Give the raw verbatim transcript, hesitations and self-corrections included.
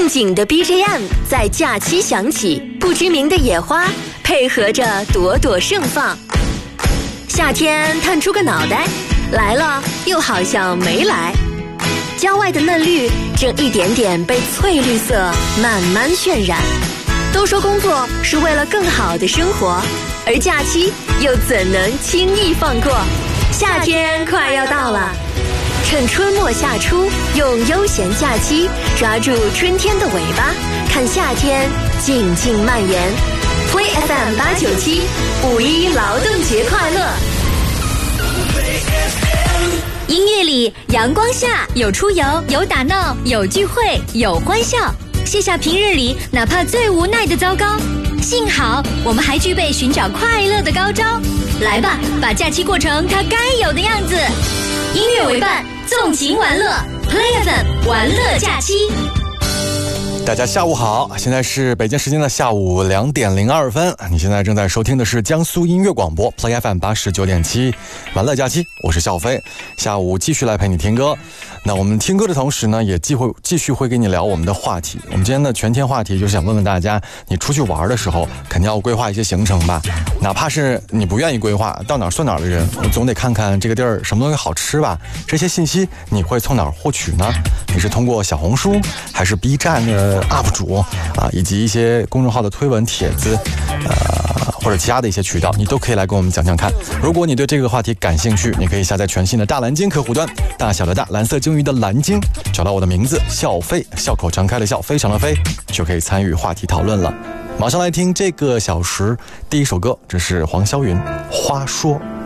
景的 B G M 在假期响起，不知名的野花配合着朵朵盛放。夏天探出个脑袋，来了又好像没来。郊外的嫩绿正一点点被翠绿色慢慢渲染。都说工作是为了更好的生活，而假期又怎能轻易放过？夏天快要到了，趁春末夏初，用悠闲假期抓住春天的尾巴，看夏天静静蔓延。Play F M 八九七，五一劳动节快乐！ 音乐里，阳光下有出游，有打闹，有聚会，有欢笑。卸下平日里哪怕最无奈的糟糕，幸好我们还具备寻找快乐的高招。来吧，把假期过成它该有的样子。音乐为伴，纵情玩乐 ，Play F M 玩乐假期。 大家下午好，现在是北京时间的下午两点零二分。你现在正在收听的是江苏音乐广播 Play F M 八十九点七玩乐假期，我是笑飞。下午继续来陪你听歌。那我们听歌的同时呢，也继会继续会跟你聊我们的话题。我们今天的全天话题就是想问问大家，你出去玩的时候肯定要规划一些行程吧？哪怕是你不愿意规划，到哪儿算哪儿的人，你总得看看这个地儿什么东西好吃吧？这些信息你会从哪儿获取呢？你是通过小红书，还是 B 站的 U P 主啊，以及一些公众号的推文帖子，呃，或者其他的一些渠道，你都可以来跟我们讲讲看。如果你对这个话题感兴趣，你可以下载全新的大蓝鲸客户端，大小的大，蓝色鲸鱼的蓝鲸，找到我的名字笑飞，笑口常开的笑，非常的飞，就可以参与话题讨论了。马上来听这个小时第一首歌，这是黄霄云《花说》。